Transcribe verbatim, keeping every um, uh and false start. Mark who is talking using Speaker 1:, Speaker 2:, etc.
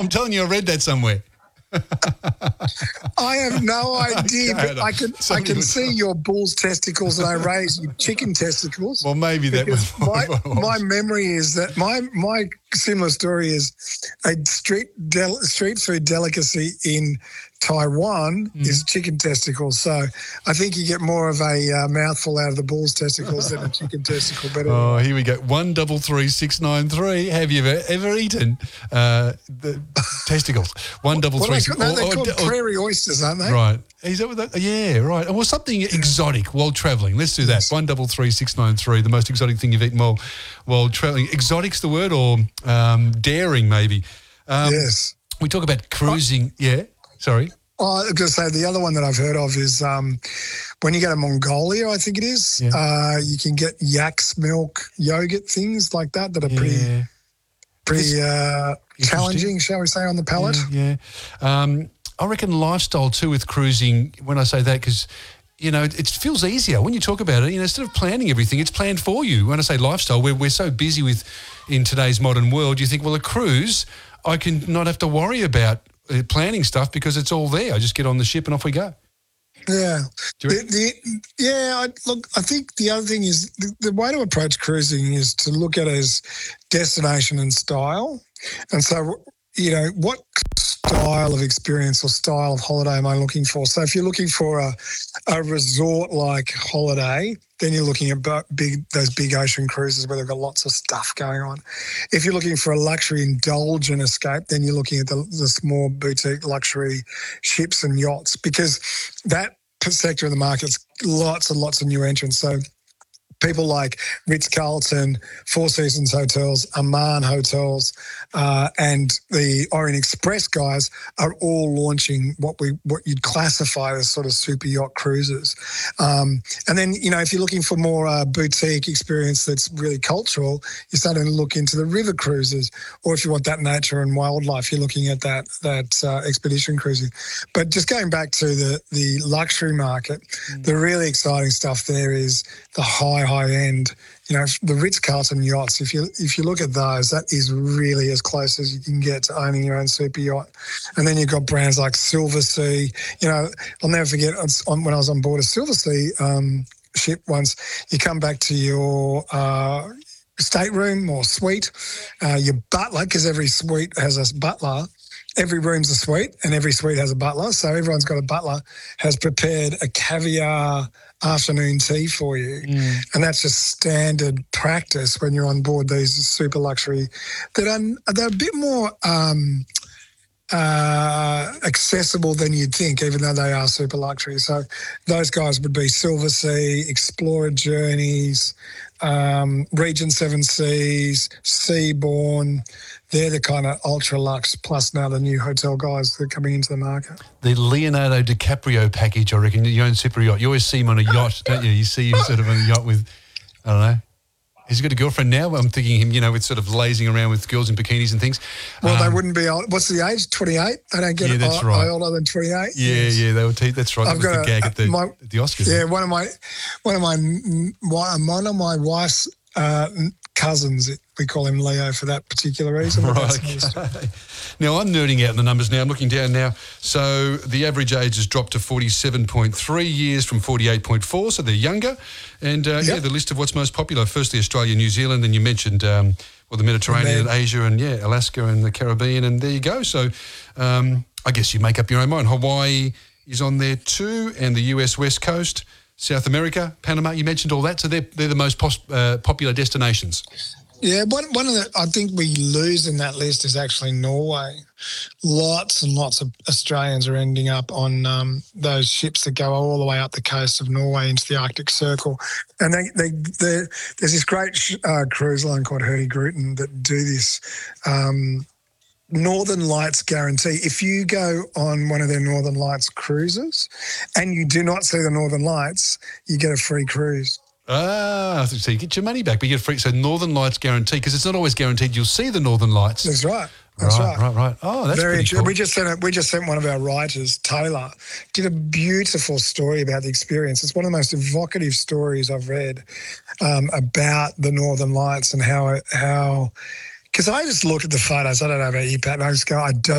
Speaker 1: I'm telling you, I read that somewhere.
Speaker 2: I have no idea,
Speaker 1: Okay,
Speaker 2: but I can I
Speaker 1: somebody
Speaker 2: can
Speaker 1: was-
Speaker 2: see your bull's testicles and I raise your chicken testicles.
Speaker 1: Well, maybe that was
Speaker 2: Because my,
Speaker 1: what it was.
Speaker 2: my memory is that my my similar story is a street del- street food delicacy in Taiwan
Speaker 1: Mm.
Speaker 2: is chicken testicles. So I think you get more of a uh, mouthful out of the bull's testicles than a chicken testicle. But
Speaker 1: Oh,
Speaker 2: anyway.
Speaker 1: here we go. One double three six nine three. Have you ever, ever eaten uh, the testicles? One double
Speaker 2: Well,
Speaker 1: three.
Speaker 2: they, no, they're
Speaker 1: or-
Speaker 2: called
Speaker 1: or- or-
Speaker 2: prairie oysters, aren't they?
Speaker 1: Right. Is that what that? Yeah, right. Well, something exotic while travelling. Let's do that.
Speaker 2: Yes.
Speaker 1: One double three six nine three. The most exotic thing you've eaten while while travelling. Exotic's the word, or um, daring maybe. Um,
Speaker 2: Yes.
Speaker 1: We talk about cruising. Yeah. Sorry.
Speaker 2: Oh, I was going to say the other one that I've heard of is um, when you go to Mongolia, I think it is,
Speaker 1: Yeah.
Speaker 2: uh, you can get yak's milk yogurt, things like that that are pretty
Speaker 1: Yeah.
Speaker 2: pretty uh, challenging, shall we say, on the palate.
Speaker 1: Yeah. yeah. Um, I reckon lifestyle too with cruising, when I say that, because, you know, it, it feels easier when you talk about it. You know, instead of planning everything, it's planned for you. When I say lifestyle, we're, we're so busy with, in today's modern world, you think, well, a cruise, I can not have to worry about uh, planning stuff because it's all there. I just get on the ship and off we go.
Speaker 2: Yeah.
Speaker 1: Do you
Speaker 2: The, the, yeah, I, look, I think the other thing is the, the way to approach cruising is to look at it as destination and style. And so, you know, what style of experience or style of holiday am I looking for? So if you're looking for a, a resort-like holiday, then you're looking at bu- big those big ocean cruises where they've got lots of stuff going on. If you're looking for a luxury indulgent escape, then you're looking at the, the small boutique luxury ships and yachts, because that sector of the market's lots and lots of new entrants. So people like Ritz-Carlton, Four Seasons Hotels, Aman Hotels, uh, and the Orient Express guys are all launching what we what you'd classify as sort of super yacht cruises. Um, and then, you know, if you're looking for more uh, boutique experience that's really cultural, you're starting to look into the river cruises. Or if you want that nature and wildlife, you're looking at that that uh, expedition cruising. But just going back to the, the luxury market, mm. the really exciting stuff there is the high, high end. You know, the Ritz-Carlton yachts, if you if you look at those, that is really as close as you can get to owning your own super yacht. And then you've got brands like Silversea. You know, I'll never forget when I was on board a Silversea um, ship once, you come back to your uh, stateroom or suite, uh, your butler, because every suite has a butler. Every room's a suite and every suite has a butler. So everyone's got a butler, has prepared a caviar afternoon tea for you. Mm. And that's just standard practice when you're on board these super luxury that are they're a bit more um, uh, accessible than you'd think, even though they are super luxury. So those guys would be Silversea, Explorer Journeys, um, Regent Seven Seas, Seabourn. They're the kind of ultra luxe, plus now the new hotel guys that are coming into the market.
Speaker 1: The Leonardo DiCaprio package, I reckon, your own super yacht. You always see him on a yacht, don't you? You see him sort of on a yacht with, I don't know. Has he got a girlfriend now? I'm thinking him, you know, with sort of lazing around with girls in bikinis and things.
Speaker 2: Well,
Speaker 1: um,
Speaker 2: they wouldn't be old. What's the age? twenty-eight? They don't get
Speaker 1: yeah, that's
Speaker 2: o-
Speaker 1: right.
Speaker 2: older than twenty-eight?
Speaker 1: Yeah,
Speaker 2: yes.
Speaker 1: yeah, they would te- that's right.
Speaker 2: I've
Speaker 1: that was
Speaker 2: got
Speaker 1: the
Speaker 2: a,
Speaker 1: gag at the,
Speaker 2: my,
Speaker 1: at the Oscars.
Speaker 2: Yeah, one of my one of my one of my wife's uh, cousins, we call him Leo for that particular reason.
Speaker 1: Right, okay. Now, I'm nerding out in the numbers now. I'm looking down now. So the average age has dropped to forty-seven point three years from forty-eight point four, so they're younger. And, uh, yep. yeah, the list of what's most popular, firstly Australia, New Zealand, then you mentioned, um, well, the Mediterranean and Asia and, yeah, Alaska and the Caribbean, and there you go. So um, I guess you make up your own mind. Hawaii is on there too, and the U S West Coast, South America, Panama, you mentioned all that. So they're, they're the most pos- uh, popular destinations.
Speaker 2: Yeah, one, one of the, I think we lose in that list is actually Norway. Lots and lots of Australians are ending up on um, those ships that go all the way up the coast of Norway into the Arctic Circle. And they, they, they, there's this great uh, cruise line called Hurtigruten that do this um, Northern Lights guarantee. If you go on one of their Northern Lights cruises and you do not see the Northern Lights, you get a free cruise.
Speaker 1: Ah, so you get your money back, but you get free. So Northern Lights guaranteed, because it's not always guaranteed you'll see the Northern Lights.
Speaker 2: That's right. That's
Speaker 1: right,
Speaker 2: right.
Speaker 1: right, right. Oh, that's
Speaker 2: very
Speaker 1: pretty
Speaker 2: true.
Speaker 1: cool.
Speaker 2: We just sent a, we just sent one of our writers, Taylor, did a beautiful story about the experience. It's one of the most evocative stories I've read um, about the Northern Lights and how how. Because I just look at the photos. I don't know about you, Pat. And I just go, I don't.